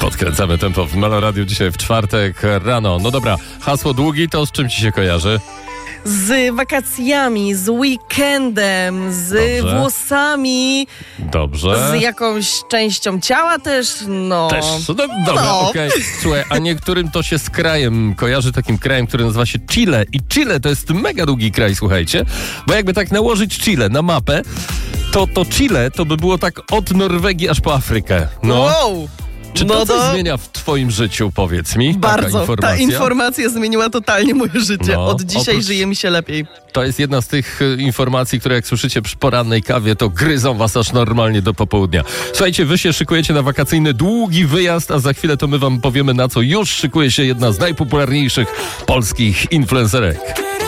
Podkręcamy tempo w Meloradiu dzisiaj w czwartek rano. No dobra, hasło długi to z czym ci się kojarzy? Z wakacjami, z weekendem, z Dobrze. Włosami, Dobrze. z jakąś częścią ciała też, no. Też. No, dobra, No. okej. Słuchaj, a niektórym to się z krajem kojarzy, takim krajem, który nazywa się Chile. I Chile to jest mega długi kraj, słuchajcie. Bo jakby tak nałożyć Chile na mapę, to Chile to by było tak od Norwegii aż po Afrykę. No. Wow! Czy to coś zmienia w twoim życiu, powiedz mi? Bardzo. Taka Ta informacja zmieniła totalnie moje życie. No, Od dzisiaj oprócz- żyje mi się lepiej. To jest jedna z tych informacji, które jak słyszycie przy porannej kawie, to gryzą was aż normalnie do popołudnia. Słuchajcie, wy się szykujecie na wakacyjny długi wyjazd, a za chwilę to my wam powiemy, na co już szykuje się jedna z najpopularniejszych polskich influencerek.